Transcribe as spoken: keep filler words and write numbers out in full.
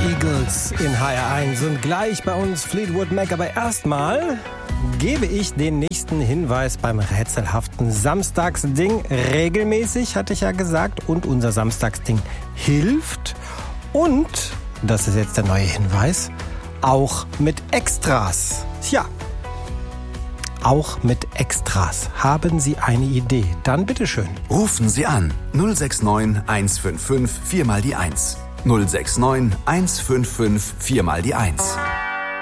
Eagles in H R eins und gleich bei uns Fleetwood Mac. Aber erstmal gebe ich den nächsten Hinweis beim rätselhaften Samstagsding. Regelmäßig, hatte ich ja gesagt, und unser Samstagsding hilft. Und, das ist jetzt der neue Hinweis, auch mit Extras. Tja, auch mit Extras. Haben Sie eine Idee? Dann bitteschön. Rufen Sie an null sechs neun eins fünf fünf vier mal die eins. null sechs neun eins fünf fünf vier mal die eins.